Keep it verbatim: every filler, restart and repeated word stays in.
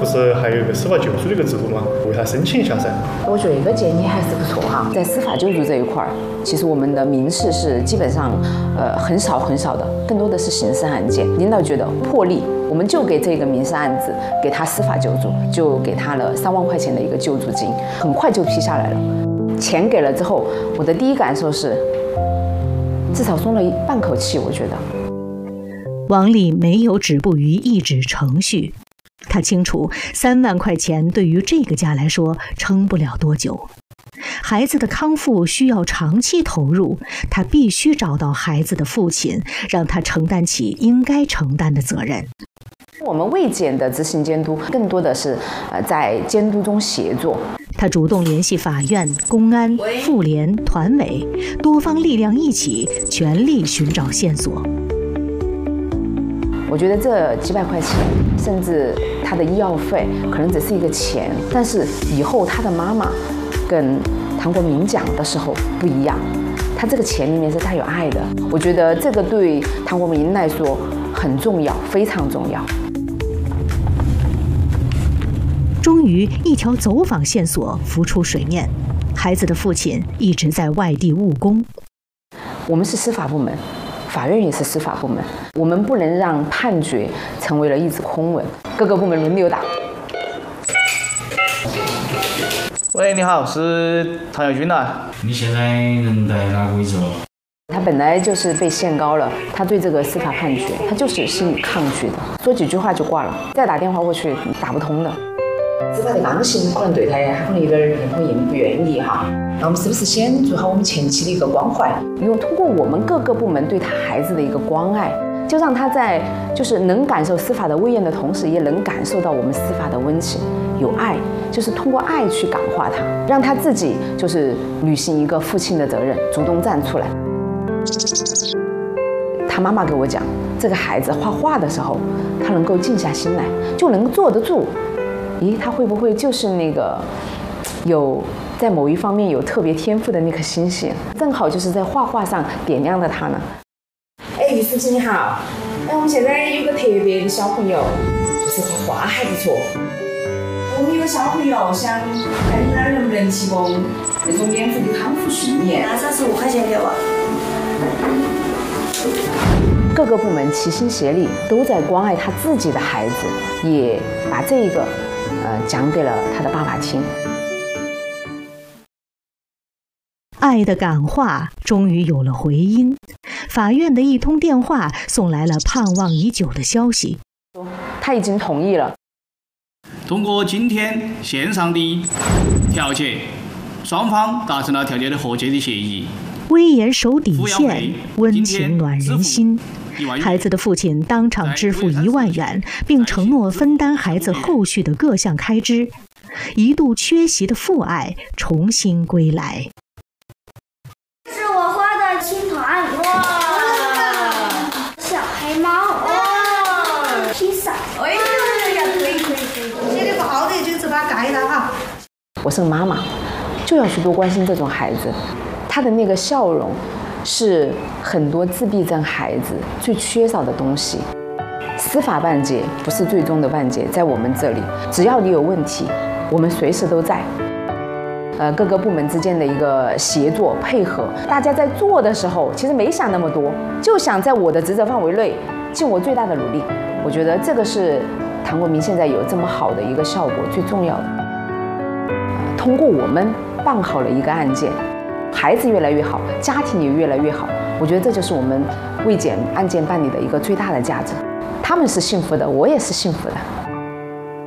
是还有一个司法救助的一个制度吗？为他申请一下噻。 我觉得这个建议还是不错哈。在司法救助这一块儿，其实我们的民事是基本上呃很少很少的，更多的是刑事案件。领导觉得破例，我们就给这个民事案子给他司法救助，就给他了三万块钱的一个救助金，很快就批下来了。钱给了之后，我的第一感受是，至少松了一半口气，我觉得。 王丽没有止步于一纸程序，她清楚三万块钱对于这个家来说撑不了多久。孩子的康复需要长期投入，她必须找到孩子的父亲，让他承担起应该承担的责任。 我们卫检的执行监督更多的是呃在监督中协作。 他主动联系法院、公安、妇联、团委，多方力量一起，全力寻找线索。 我觉得这几百块钱，甚至他的医药费，可能只是一个钱，但是以后他的妈妈跟唐国民讲的时候不一样，他这个钱里面是带有爱的。我觉得这个对唐国民来说很重要，非常重要。 终于，一条走访线索浮出水面，孩子的父亲一直在外地务工。 我们是司法部门。法院也是司法部门，我们不能让判决成为了一纸空文。各个部门轮流打。 喂，你好，是唐小军呐。 你现在人在哪个位置哦？ 他本来就是被限高了，他对这个司法判决，他就是心里抗拒的，说几句话就挂了，再打电话过去打不通的。司法的刚性可能对他还可能有点儿不不愿意哈。那我们是不是先做好我们前期的一个关怀，用通过我们各个部门对他孩子的一个关爱，就让他在就是能感受司法的威严的同时，也能感受到我们司法的温情，有爱，就是通过爱去感化他，让他自己就是履行一个父亲的责任，主动站出来。他妈妈给我讲，这个孩子画画的时候，他能够静下心来，就能坐得住。咦，他会不会就是那个有在某一方面有特别天赋的那颗星星，正好就是在画画上点亮了他呢？哎，于书记你好，哎，我们现在有个特别的小朋友，就是画画还不错。我们有个小朋友想看你们那儿能不能提供那种免费的康复训练？ 那三十五块钱给我。 各个部门齐心协力，都在关爱他自己的孩子，也把这个呃讲给了他的爸爸听。 爱的感化终于有了回音，法院的一通电话送来了盼望已久的消息， 他已经同意了。 通过今天线上的调解，双方达成了调解的和解的协议。 威严守底线，温情暖人心。孩子的父亲当场支付一万元，并承诺分担孩子后续的各项开支。一度缺席的父爱重新归来。 这是我画的青团，哇！小黑猫，哇！披萨， 哎呀，可以可以可以，写的不好的就是把它盖了哈。 我是个妈妈，就要去多关心这种孩子，他的那个笑容。是很多自闭症孩子最缺少的东西。司法办结不是最终的办结，在我们这里，只要你有问题，我们随时都在。呃，各个部门之间的一个协作配合，大家在做的时候，其实没想那么多，就想在我的职责范围内尽我最大的努力。我觉得这个是唐国民现在有这么好的一个效果最重要的。呃、通过我们办好了一个案件。孩子越来越好，家庭也越来越好，我觉得这就是我们卫检案件办理的一个最大的价值。他们是幸福的，我也是幸福的。